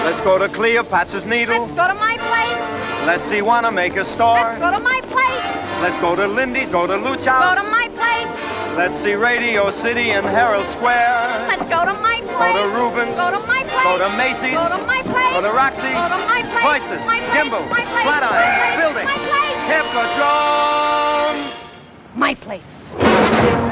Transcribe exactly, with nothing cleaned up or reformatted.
Let's go to Cleopatra's Needle. Let's go to my place. Let's see Wanamaker Store. Let's go to my place. Let's go to Lindy's, go to Luch Go House. to my place. Let's see Radio City and Herald Square. Let's go to my Go place. to Rubens. Go to my place. Go to Macy's. Go to my place. Go to Roxy. Go to my place. Cloisters. My place. Gimbal. My place. Flatiron. My place. Building. My place. Hippodrome. My place.